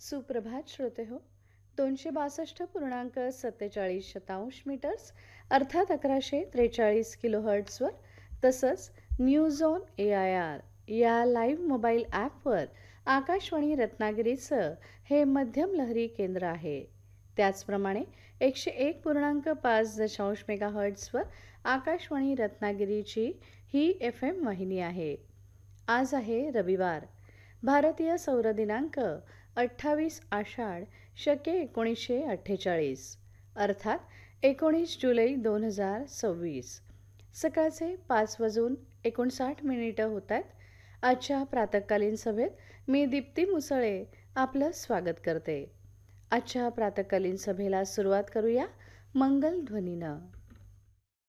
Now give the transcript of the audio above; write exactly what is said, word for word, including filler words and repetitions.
सुप्रभात श्रोते हो. दोनशे बासष्ट पूर्णांक सत्तेचाळीस शतांश मीटर्स अर्थात अकराशे त्रेचाळीस किलो हर्ट्सवर तसंच news on A I R या लाईव्ह मोबाईल ॲपवर आकाशवाणी रत्नागिरीचं हे मध्यम लहरी केंद्र आहे. त्याचप्रमाणे एकशे एक पूर्णांक पाच दशांश मेगा हर्ट्सवर आकाशवाणी रत्नागिरीची ही एफ एम वाहिनी आहे. आज आहे रविवार. भारतीय सौर दिनांक अठ्ठावीस आषाढ शके एकोणीसशे अठ्ठेचाळीस अर्थात एकोणीस जुलै दोन हजार सव्वीस. सकाळचे पाच वाजून एकोणसाठ मिनिटं होत आहेत. आजच्या प्रातःकालीन सभेत मी दीप्ती मुसळे आपलं स्वागत करते. आजच्या प्रातःकालीन सभेला सुरुवात करूया मंगल ध्वनीनं.